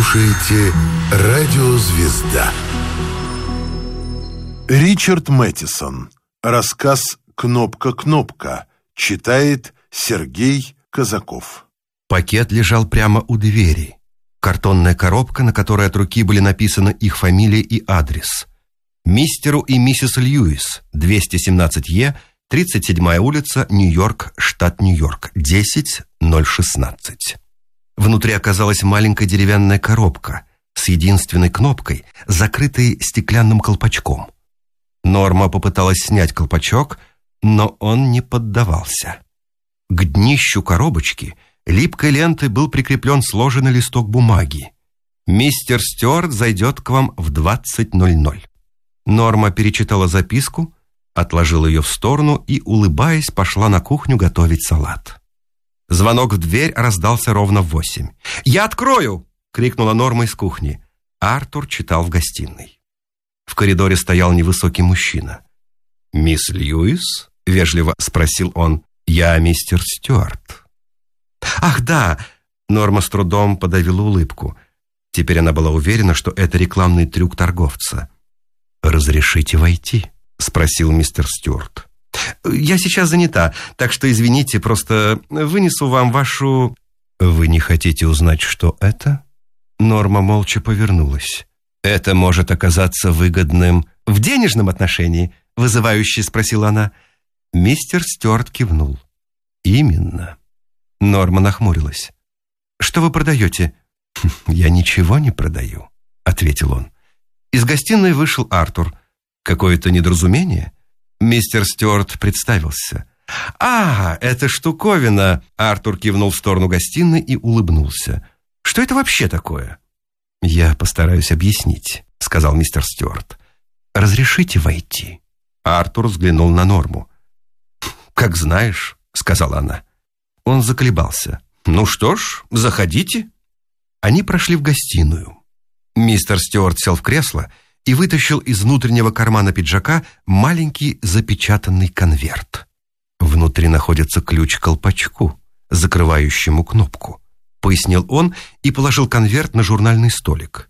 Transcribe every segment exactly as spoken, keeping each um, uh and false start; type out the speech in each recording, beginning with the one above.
слушаете «Радио Звезда». Ричард Мэттисон. Рассказ «Кнопка-кнопка». Читает Сергей Казаков. Пакет лежал прямо у двери. Картонная коробка, на которой от руки были написаны их фамилия и адрес. Мистеру и миссис Льюис, двести семнадцать Е, тридцать седьмая улица, Нью-Йорк, штат Нью-Йорк, десять ноль шестнадцать. Внутри оказалась маленькая деревянная коробка с единственной кнопкой, закрытой стеклянным колпачком. Норма попыталась снять колпачок, но он не поддавался. К днищу коробочки липкой лентой был прикреплен сложенный листок бумаги. «Мистер Стюарт зайдет к вам в двадцать ноль ноль». Норма перечитала записку, отложила ее в сторону и, улыбаясь, пошла на кухню готовить салат. Звонок в дверь раздался ровно в восемь. «Я открою!» — крикнула Норма из кухни. Артур читал в гостиной. В коридоре стоял невысокий мужчина. «Мисс Льюис?» — вежливо спросил он. «Я мистер Стюарт». «Ах, да!» — Норма с трудом подавила улыбку. Теперь она была уверена, что это рекламный трюк торговца. «Разрешите войти?» — спросил мистер Стюарт. «Я сейчас занята, так что извините, просто вынесу вам вашу...» «Вы не хотите узнать, что это?» Норма молча повернулась. «Это может оказаться выгодным...» «В денежном отношении?» — вызывающе спросила она. Мистер Стюарт кивнул. «Именно». Норма нахмурилась. «Что вы продаете?» «Я ничего не продаю», — ответил он. Из гостиной вышел Артур. «Какое-то недоразумение?» Мистер Стюарт представился. «А, это штуковина!» Артур кивнул в сторону гостиной и улыбнулся. «Что это вообще такое?» «Я постараюсь объяснить», — сказал мистер Стюарт. «Разрешите войти?» Артур взглянул на Норму. «Как знаешь», — сказала она. Он заколебался. «Ну что ж, заходите». Они прошли в гостиную. Мистер Стюарт сел в кресло и вытащил из внутреннего кармана пиджака маленький запечатанный конверт. «Внутри находится ключ к колпачку, закрывающему кнопку», — пояснил он и положил конверт на журнальный столик.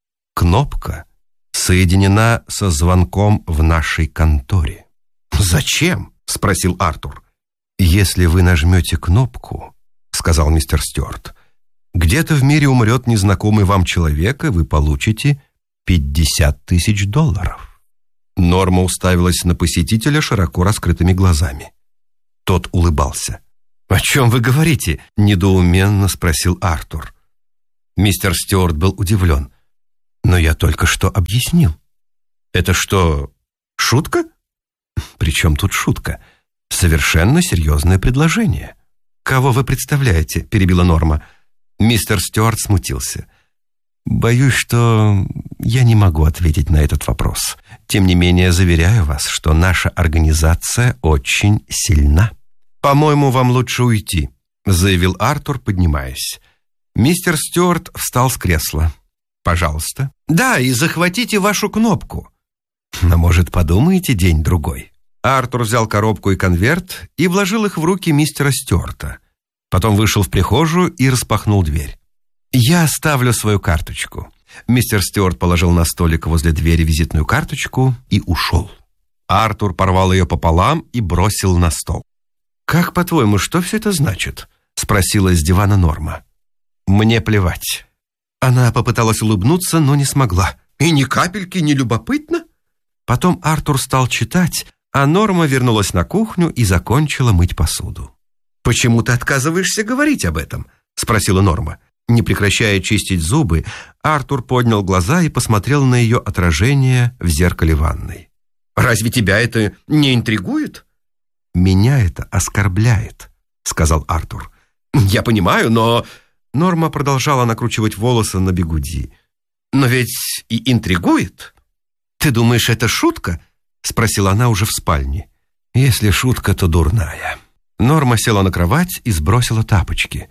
«Кнопка соединена со звонком в нашей конторе». «Зачем?» — спросил Артур. «Если вы нажмете кнопку, — сказал мистер Стюарт, — где-то в мире умрет незнакомый вам человек, и вы получите пятьдесят тысяч долларов». Норма уставилась на посетителя широко раскрытыми глазами. Тот улыбался. «О чем вы говорите?» — недоуменно спросил Артур. Мистер Стюарт был удивлен. «Но я только что объяснил». «Это что, шутка?» «При чем тут шутка? Совершенно серьезное предложение». «Кого вы представляете?» — перебила Норма. Мистер Стюарт смутился. «Боюсь, что я не могу ответить на этот вопрос. Тем не менее, заверяю вас, что наша организация очень сильна». «По-моему, вам лучше уйти», — заявил Артур, поднимаясь. Мистер Стюарт встал с кресла. «Пожалуйста». «Да, и захватите вашу кнопку». «Но, может, подумаете день-другой?» Артур взял коробку и конверт и вложил их в руки мистера Стюарта. Потом вышел в прихожую и распахнул дверь. «Я оставлю свою карточку». Мистер Стюарт положил на столик возле двери визитную карточку и ушел. Артур порвал ее пополам и бросил на стол. «Как, по-твоему, что все это значит?» — спросила с дивана Норма. «Мне плевать». Она попыталась улыбнуться, но не смогла. «И ни капельки не любопытно?» Потом Артур стал читать, а Норма вернулась на кухню и закончила мыть посуду. «Почему ты отказываешься говорить об этом?» — спросила Норма. Не прекращая чистить зубы, Артур поднял глаза и посмотрел на ее отражение в зеркале ванной. «Разве тебя это не интригует?» «Меня это оскорбляет», — сказал Артур. «Я понимаю, но...» Норма продолжала накручивать волосы на бигуди. «Но ведь и интригует. Ты думаешь, это шутка?» — спросила она уже в спальне. «Если шутка, то дурная». Норма села на кровать и сбросила тапочки.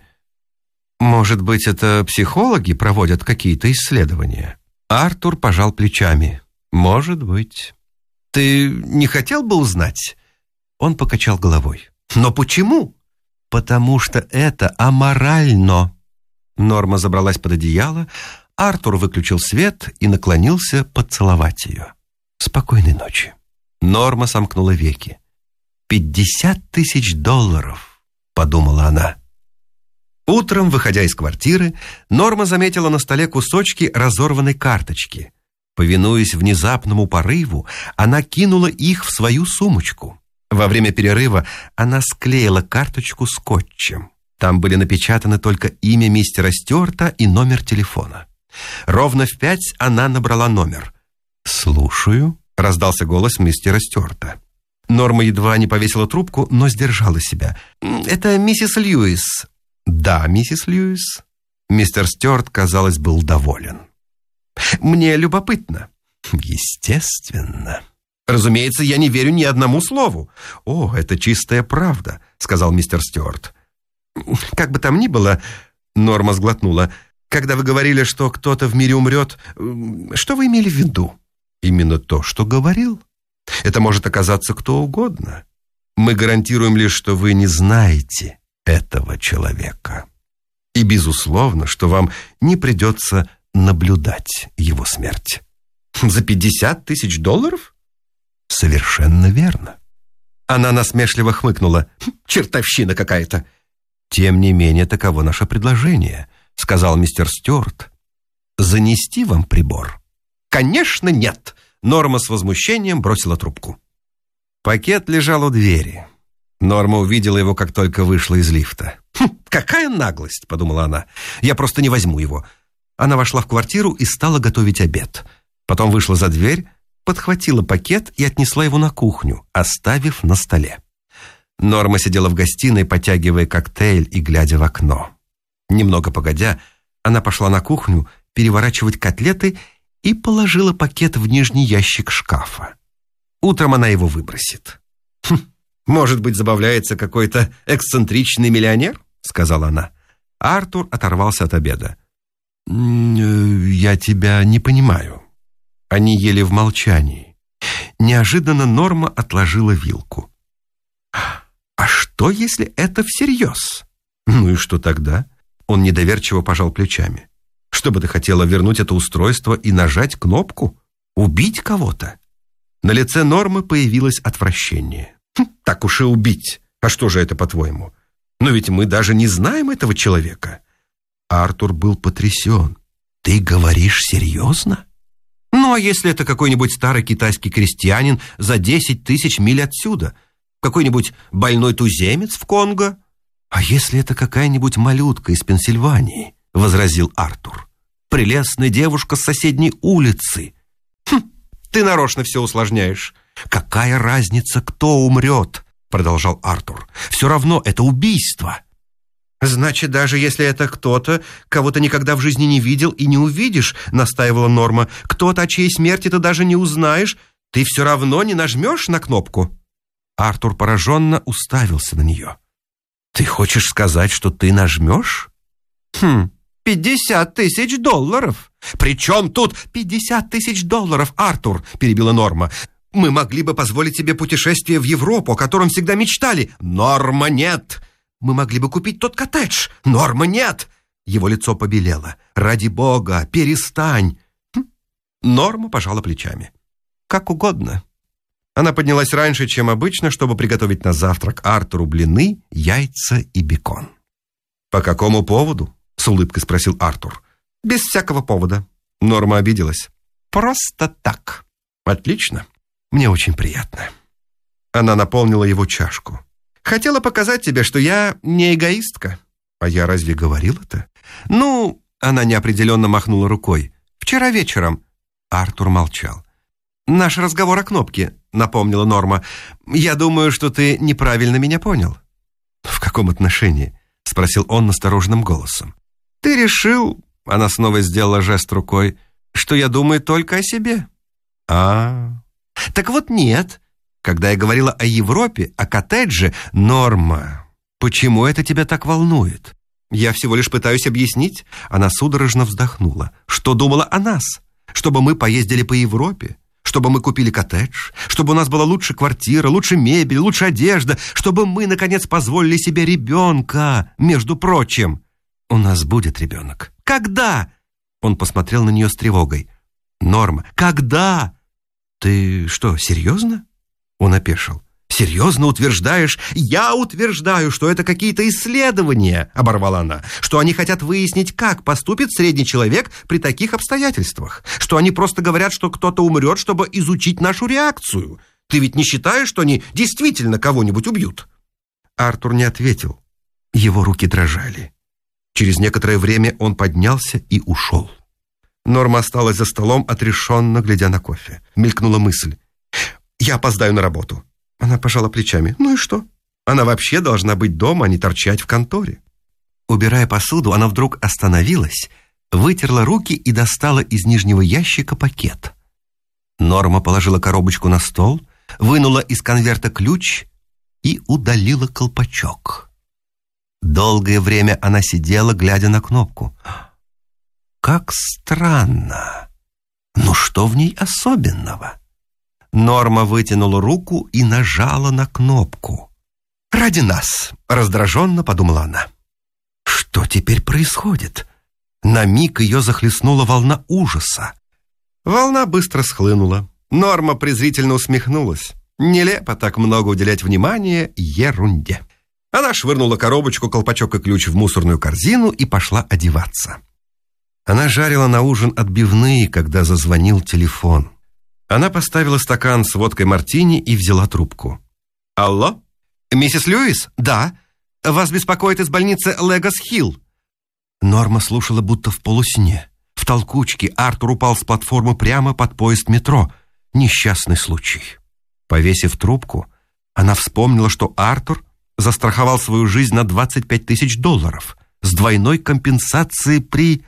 «Может быть, это психологи проводят какие-то исследования?» Артур пожал плечами. «Может быть». «Ты не хотел бы узнать?» Он покачал головой. «Но почему?» «Потому что это аморально». Норма забралась под одеяло, Артур выключил свет и наклонился поцеловать ее. «Спокойной ночи». Норма сомкнула веки. «Пятьдесят тысяч долларов», — подумала она. Утром, выходя из квартиры, Норма заметила на столе кусочки разорванной карточки. Повинуясь внезапному порыву, она кинула их в свою сумочку. Во время перерыва она склеила карточку скотчем. Там были напечатаны только имя мистера Стюарта и номер телефона. Ровно в пять она набрала номер. «Слушаю», — раздался голос мистера Стюарта. Норма едва не повесила трубку, но сдержала себя. «Это миссис Льюис». «Да, миссис Льюис». Мистер Стюарт, казалось, был доволен. «Мне любопытно». «Естественно». «Разумеется, я не верю ни одному слову». «О, это чистая правда», — сказал мистер Стюарт. «Как бы там ни было», — Норма сглотнула, «когда вы говорили, что кто-то в мире умрет, что вы имели в виду?» «Именно то, что говорил. Это может оказаться кто угодно. Мы гарантируем лишь, что вы не знаете этого человека. И, безусловно, что вам не придется наблюдать его смерть». «За пятьдесят тысяч долларов?» «Совершенно верно». Она насмешливо хмыкнула. «Чертовщина какая-то». «Тем не менее, таково наше предложение», — сказал мистер Стюарт. «Занести вам прибор?» «Конечно, нет!» Норма с возмущением бросила трубку. Пакет лежал у двери. Норма увидела его, как только вышла из лифта. «Хм, какая наглость!» — подумала она. «Я просто не возьму его». Она вошла в квартиру и стала готовить обед. Потом вышла за дверь, подхватила пакет и отнесла его на кухню, оставив на столе. Норма сидела в гостиной, потягивая коктейль и глядя в окно. Немного погодя, она пошла на кухню переворачивать котлеты и положила пакет в нижний ящик шкафа. Утром она его выбросит. «Хм, может быть, забавляется какой-то эксцентричный миллионер?» — сказала она. Артур оторвался от обеда. «Я тебя не понимаю». Они ели в молчании. Неожиданно Норма отложила вилку. «А что, если это всерьез?» «Ну и что тогда?» Он недоверчиво пожал плечами. «Что бы ты хотела, вернуть это устройство и нажать кнопку? Убить кого-то?» На лице Нормы появилось отвращение. «Хм, так уж и убить. А что же это, по-твоему? Но ведь мы даже не знаем этого человека». Артур был потрясен. «Ты говоришь серьезно? Ну, а если это какой-нибудь старый китайский крестьянин за десять тысяч миль отсюда? Какой-нибудь больной туземец в Конго?» «А если это какая-нибудь малютка из Пенсильвании?» — возразил Артур. «Прелестная девушка с соседней улицы». «Хм, ты нарочно все усложняешь». «Какая разница, кто умрет?» — продолжал Артур. «Все равно это убийство». «Значит, даже если это кто-то, кого ты никогда в жизни не видел и не увидишь», — настаивала Норма, «кто-то, о чьей смерти ты даже не узнаешь, ты все равно не нажмешь на кнопку». Артур пораженно уставился на нее. «Ты хочешь сказать, что ты нажмешь?» «Хм, пятьдесят тысяч долларов». «При чем тут пятьдесят тысяч долларов, Артур?» — перебила Норма. «Мы могли бы позволить себе путешествие в Европу, о котором всегда мечтали». «Норма, нет!» «Мы могли бы купить тот коттедж». «Норма, нет!» Его лицо побелело. «Ради бога, перестань!» хм. Норма пожала плечами. «Как угодно». Она поднялась раньше, чем обычно, чтобы приготовить на завтрак Артуру блины, яйца и бекон. «По какому поводу?» — с улыбкой спросил Артур. «Без всякого повода». Норма обиделась. «Просто так». «Отлично. Мне очень приятно». Она наполнила его чашку. «Хотела показать тебе, что я не эгоистка». «А я разве говорил это?» «Ну...» — она неопределенно махнула рукой. «Вчера вечером». Артур молчал. «Наш разговор о кнопке», — напомнила Норма. «Я думаю, что ты неправильно меня понял». «В каком отношении?» — спросил он настороженным голосом. «Ты решил...» — она снова сделала жест рукой. «Что я думаю только о себе». «А...» «Так вот нет. Когда я говорила о Европе, о коттедже, Норма, почему это тебя так волнует? Я всего лишь пытаюсь объяснить». Она судорожно вздохнула. «Что думала о нас? Чтобы мы поездили по Европе? Чтобы мы купили коттедж? Чтобы у нас была лучше квартира, лучше мебель, лучше одежда? Чтобы мы, наконец, позволили себе ребенка? Между прочим, у нас будет ребенок. Когда? Он посмотрел на нее с тревогой. «Норма, когда?» «Ты что, серьезно?» Он опешил. «Серьезно утверждаешь?» «Я утверждаю, что это какие-то исследования», — оборвала она, «что они хотят выяснить, как поступит средний человек при таких обстоятельствах, что они просто говорят, что кто-то умрет, чтобы изучить нашу реакцию. Ты ведь не считаешь, что они действительно кого-нибудь убьют?» Артур не ответил. Его руки дрожали. Через некоторое время он поднялся и ушел. Норма осталась за столом, отрешенно глядя на кофе. Мелькнула мысль. «Я опоздаю на работу». Она пожала плечами. «Ну и что? Она вообще должна быть дома, а не торчать в конторе». Убирая посуду, она вдруг остановилась, вытерла руки и достала из нижнего ящика пакет. Норма положила коробочку на стол, вынула из конверта ключ и удалила колпачок. Долгое время она сидела, глядя на кнопку. Как странно. Ну что в ней особенного? Норма вытянула руку и нажала на кнопку. «Ради нас», — раздраженно подумала она. Что теперь происходит? На миг ее захлестнула волна ужаса. Волна быстро схлынула. Норма презрительно усмехнулась. Нелепо так много уделять внимания ерунде. Она швырнула коробочку, колпачок и ключ в мусорную корзину и пошла одеваться. Она жарила на ужин отбивные, когда зазвонил телефон. Она поставила стакан с водкой мартини и взяла трубку. «Алло? Миссис Льюис? Да. Вас беспокоит из больницы Легас-Хилл». Норма слушала будто в полусне. В толкучке Артур упал с платформы прямо под поезд метро. Несчастный случай. Повесив трубку, она вспомнила, что Артур застраховал свою жизнь на двадцать пять тысяч долларов с двойной компенсацией при...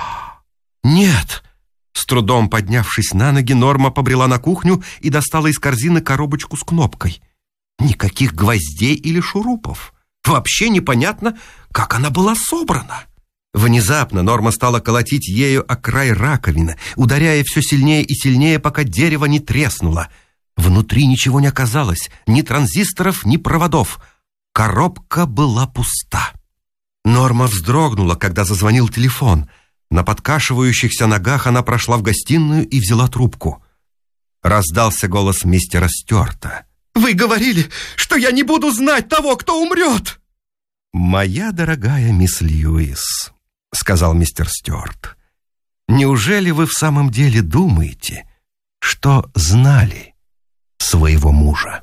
Нет! С трудом поднявшись на ноги, Норма побрела на кухню и достала из корзины коробочку с кнопкой. Никаких гвоздей или шурупов. Вообще непонятно, как она была собрана. Внезапно Норма стала колотить ею о край раковины, ударяя все сильнее и сильнее, пока дерево не треснуло. Внутри ничего не оказалось, ни транзисторов, ни проводов. Коробка была пуста. Норма вздрогнула, когда зазвонил телефон. На подкашивающихся ногах она прошла в гостиную и взяла трубку. Раздался голос мистера Стюарта. «Вы говорили, что я не буду знать того, кто умрет!» «Моя дорогая мисс Льюис», — сказал мистер Стюарт, «неужели вы в самом деле думаете, что знали своего мужа?»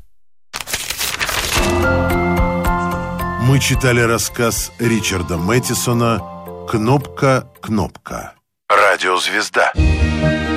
Мы читали рассказ Ричарда Мэттисона «Кнопка, кнопка». Радиозвезда.